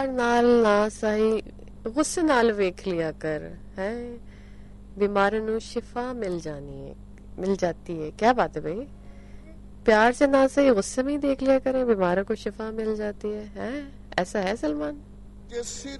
नाल ना सही गुस्से नाल वेख लिया कर है, बीमार नु शिफा मिल जाती है। क्या बात है भाई, प्यार से ना सही गुस्से में ही देख लिया करें, बीमारों को शिफा मिल जाती है? ऐसा है सलमान?